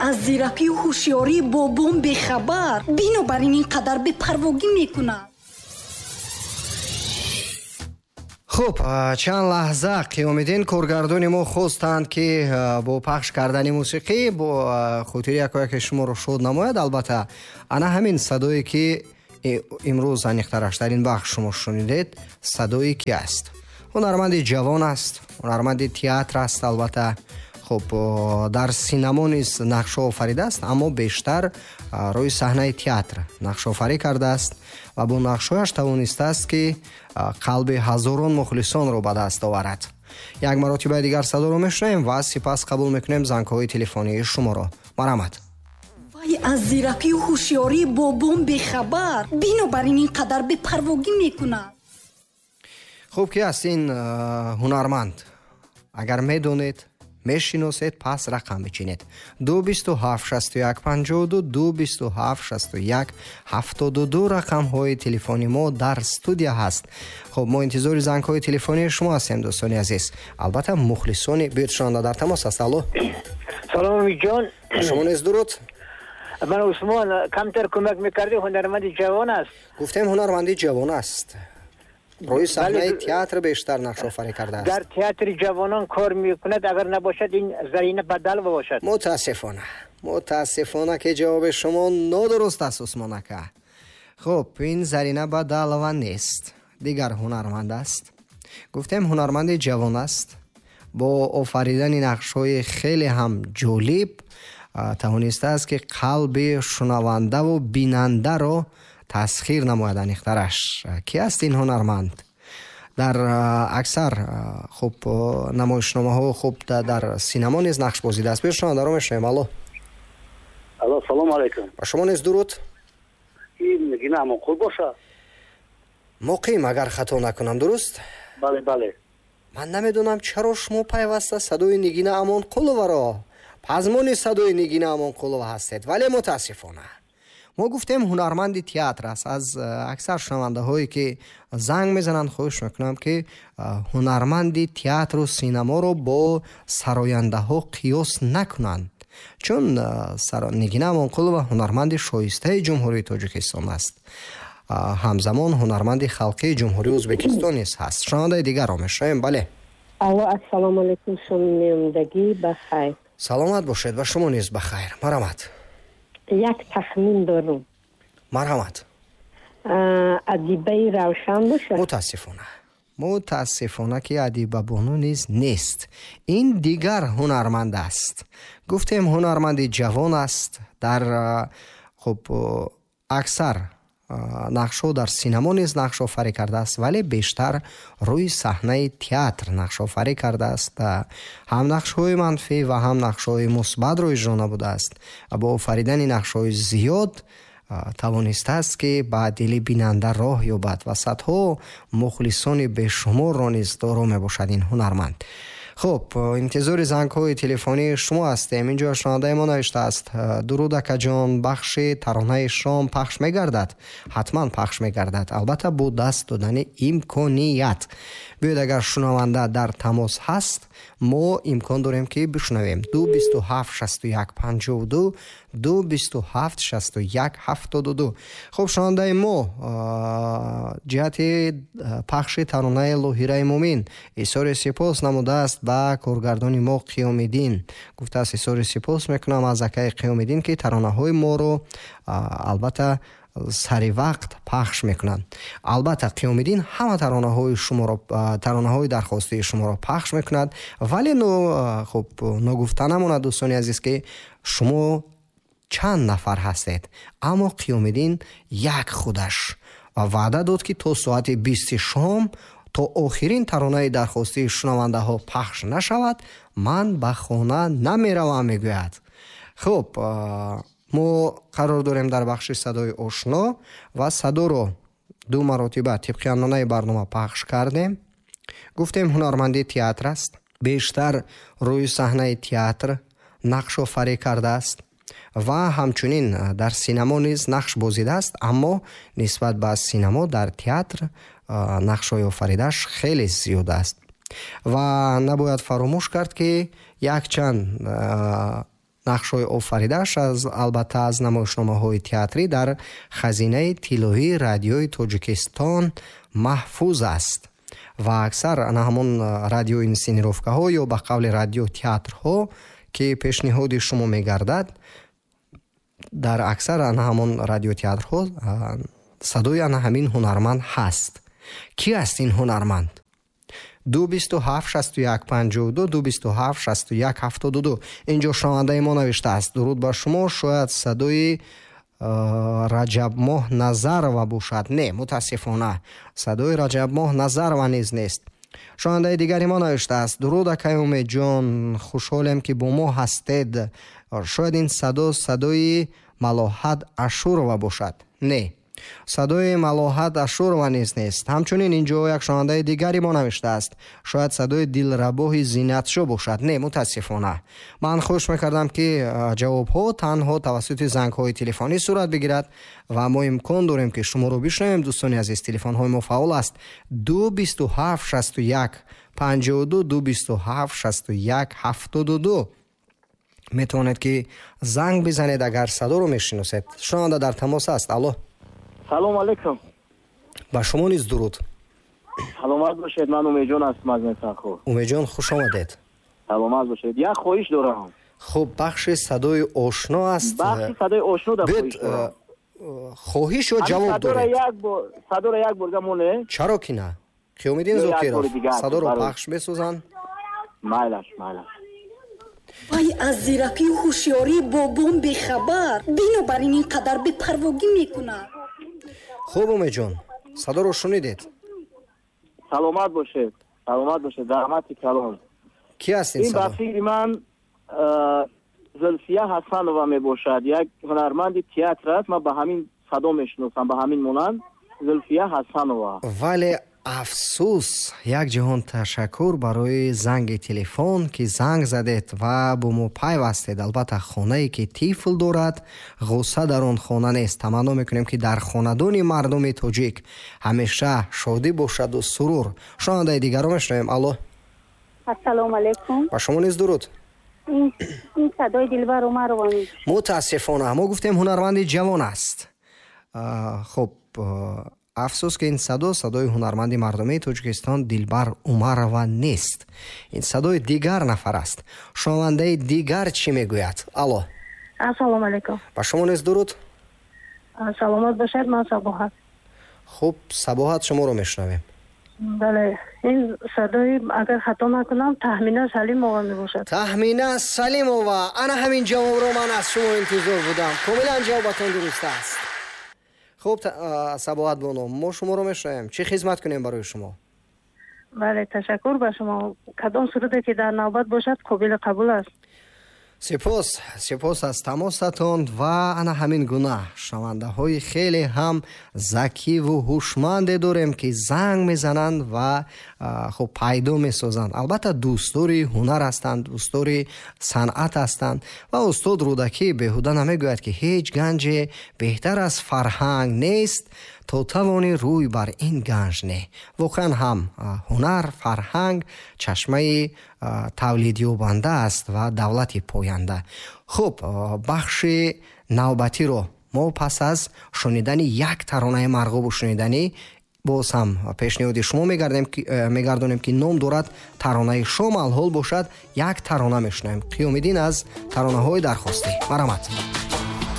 аз зиракию ҳушёрии бобом бехабар, бинобар ин қадар бепарвогӣ мекунад. хуб, чанд лаҳза қиёмиддин коргардони мо хостанд ки бо пахш кардани мусиқӣ бо хотири якояке шуморо шод намояд. албатта ана ҳамин садое ки имрӯз аниқтараш дар ин бахш шумо шунидед, садои ки аст? ҳунарманди ҷавон аст, ҳунарманди театр аст. албатта хуб, дар синамо низ нақша офаридааст, аммо бештар рӯи саҳнаи театр нақшофарӣ кардааст ва бо нақшояш тавонистааст ки қалби ҳазорон мухлисонро ба даст оварад. як маротибаи дигар садоро мешунем ва сипас қабул мекунем зангҳои телефонии шуморо. марҳамат. вай аз зиракию ҳушёрии бобом бехабар, бинобар ин қадар бепарвогӣ мекунад. хуб, ки аст ин ҳунарманд? агар медонед, мешиносед, пас рақам бичинед 2276152 2276172 рақамҳои телефони мо дар студия ҳаст. хуб, мо интизори зангҳои телефонии шумо ҳастем дӯстони азиз. албатта мухлисони бёдшонда дар тамос аст. алло, салом умидҷон. шумо низ дуруд. ман усмон, камтар кӯмак мекардӣ, ҳунарманди ҷавон аст. гуфтем ҳунарманди ҷавон аст, рӯи саҳнаи театр бештар нақшофарӣ кардааст. дар театри ҷавонон кор мекунад, агар набошад ин Зарина Бадал бошад. мутаассифона ки ҷавоби шумо нодуруст аст усмон ака. хуб, ин Зарина Бадалова нест, дигар ҳунарманд аст. гуфтем ҳунарманди ҷавон аст, бо офаридани нақшҳои хеле ҳам ҷолиб тавонистааст ки қалби шунавандаву бинандаро тасхир намояд аниқтараш. ки аст ин ҳунарманд? дар аксар хуб намоишномаҳо, хуб дар синамо низ нақш бозидааст. бешунавандаро мешунем. алло, салом алейкум. ба шумо низ дуруд. ин Нигина Амонқул боша? муқим, агар хато накунам, дуруст? бале. ман намедонам чаро шумо пайваста садои Нигина Амонқуловаро пазмони садои Нигина Амонқулова ҳастед, вале мутаассифона мо гуфтем ҳунарманди театр аст. аз аксар шунавандаҳое ки занг мезананд хоҳиш мекунам ки ҳунарманди театру синаморо бо сарояндаҳо қиёс накунанд, чун Нигина Амонқулова ҳунарманди шоистаи ҷумҳурии Тоҷикистон аст, ҳамзамон ҳунарманди халқии ҷумҳурии Ӯзбекистон низ ҳаст. шунавандаи дигарро мешунем. бале, алло, ассалому алайкум, шунавандагӣ бахайр. саломат бошед, ба шумо низ бахайр. марҳамат. як тахмин дорум. марҳамат. адибаи равшан бошад? мутаассифона ки адибабону низ нест. ин дигар ҳунарманд аст. гуфтем ҳунарманди ҷавон аст. дар хуб аксар нақшҳо дар синамо низ нақшофарӣ кардааст, вале бештар рӯи саҳнаи театр нақшофарӣ кардааст. ҳам нақшҳои манфӣ ва ҳам нақшҳои мусбатро иҷро намудааст. бо офаридани нақшҳои зиёд тавонистааст ки ба дили бинанда роҳ ёбад ва садҳо мухлисони бешуморро низ доро мебошад ин ҳунарманд. хуб, интизори зангҳои телефонии шумо ҳастем. инҷо шунавандаи мо навиштааст: дуруд акаҷон, бахши таронаи шом пахш мегардад? ҳатман пахш мегардад, албатта бо даст додани имконият. биёед, агар шунаванда дар тамос ҳаст, мо имкон дорем ки бишунавем. 2276152 2276172. хуб, шунавандаи мо ҷиҳати пахши таронаи Лоҳираи Муъмин изҳори сипос намудааст ба коргардони мо Қиёмиддин. гуфтааст изҳори сипос мекунам аз акаи Қиёмиддин ки таронаҳои моро албатта сари вақт пахш мекунанд. албатта Қиёмиддин ҳама таронаҳои дархостии шуморо пахш мекунад, вале хуб ногуфта намонад дӯстони азиз ки шумо чанд нафар ҳастед, аммо Қиёмиддин як худаш ва ваъда дод ки то соати 20 шом то охирин таронаи дархостии шунавандаҳо пахш нашавад, ман ба хона намеравам, мегӯяд. хуб, мо қарор дорем дар бахши садои ошно ва садоро ду маротиба тибқи анъанаи барнома пахш кардем. гуфтем ҳунарманди театр аст, бештар рӯи саҳнаи театр нақшофарӣ кардааст ва ҳамчунин дар синамо низ нақш бозидааст, аммо нисбат ба синамо дар театр нақшҳои офаридааш хеле зиёд аст. ва набояд фаромӯш кард ки якчанд нақшҳои офаридаш албатта аз намоишномаҳои театрӣ дар хазинаи тиллоии радиои Тоҷикистон маҳфуз аст ва аксар ана ҳамон радиоинсценировкаҳо ё ба қавли радиотеатрҳо ки пешниҳоди шумо мегардад, дар аксар ана ҳамон радиотеатрҳо садои ана ҳамин ҳунарманд ҳаст. Ки аст ин ҳунарманд? 227-61-52 инҷо шунавандаи мо навиштааст. дуруд ба шумо. Шояд садои Раҷабмоҳ Назарова бошад. Не, мутаассифона, садои Раҷабмоҳ Назарова низ нест. шунавандаи дигари мо навиштааст. дуруд акай Умедҷон, хушҳолем ки бо мо ҳастед. шояд ин садои Малоҳат Ашурова бошад. Не, садои Малоҳат Ашурова низ нест. ҳамчунин инҷо як шунавандаи дигари мо навиштааст. шояд садои Дилрабоҳи Зинатшо бошад. Не, мутаассифона. ман хоҳиш мекардам ки ҷавобҳо танҳо тавассути зангҳои телефонӣ сурат бигирад ва мо имкон дорем ки шуморо бишнавем. дӯстони азиз, телефонҳои мо фаъол аст. 227-61-52 метавонед ки занг бизанед агар садоро мешиносед. шунаванда дар тамос аст. алло. салом алейкум. ба шумо низ дуруд. саломат бошед. ман Умедҷон ҳастам аз Месахо. Умедҷон, хуш омадед. саломат бошед. як хоҳиш дорам. хуб, бахши садои ошно аст. бахши садои ошно дар хоҳиш дорам. хоҳиш ё ҷавоб доред? садора як бор замоне. чаро ки на? Қиёмиддин Зокиров, садоро пахш бисозан. майлаш. вай аз зиракию ҳушёрии бобом бехабар. бинобар ин қадар бепарвогӣ мекунад. хуб Умедҷон, садоро шунидед. саломат бошед. раҳмати калон. ки аст ин ин садо? бахши ман Зулфия Ҳасанова мебошад. як ҳунарманди театр аст. ман ба ҳамин садо мешиносам, ба ҳамин монанд Зулфия Ҳасанова. вале афсӯс, як ҷаҳон ташаккур барои занги телефон ки занг задед ва бо мо пайвастед. албатта хонае ки тифл дорад, ғусса дар он хона нест. таманно мекунем ки дар хонадони мардуми тоҷик ҳамеша шодӣ бошаду сурур. шунавандаи дигарро мешунавем. алло. ассалому алайкум. ба шумо низ дуруд. ин садои Дилбар Умарова мебошад. мутаассифона, мо гуфтем ҳунарманди ҷавон аст. хуб, афсӯс ки ин садои ҳунарманди мардумии Тоҷикистон Дилбар Умарова нест. ин садои дигар нафар аст. шунавандаи дигар чӣ мегӯяд? алло. ассалому алайкум. ба шумо низ дуруд. саломат бошед. ман Сабоҳат. хуб, Сабоҳат, шуморо мешунавем. бале, ин садои агар хато накунам Таҳмина Салимова мебошад. Таҳмина Салимова, ана ҳамин ҷавобро ман аз шумо интизор будам. комилан ҷавобатон дуруст аст. хуб, Сабоҳат боно, мо шуморо мешунавем. чӣ хизмат кунем барои шумо? бале, ташаккур ба шумо. кадом сурате ки дар навбат бошад қобили қабул аст. сипос аз тамосатон ва ана ҳамин гуна шунавандаҳои хеле ҳам закиву ҳушманде дорем ки занг мезананд ва хуб пайдо месозанд. албатта дӯстдори ҳунар ҳастанд, дӯстдори санъат ҳастанд ва устод Рӯдакӣ беҳуда намегӯяд ки ҳеҷ ганҷе беҳтар аз фарҳанг нест то тавони рӯй бар ин ганҷ не. воқеан ҳам ҳунар, фарҳанг чашмаи тавлидёбанда аст ва давлати поянда. хуб, бахши навбатиро мо пас аз шунидани як таронаи марғубу шуниданӣ боз ҳам пешниҳоди шумо мегардонем ки ном дорад таронаи шом алҳол бошад. як тарона мешунавем. қиёмиддин аз таронаҳои дархостӣ. марамат.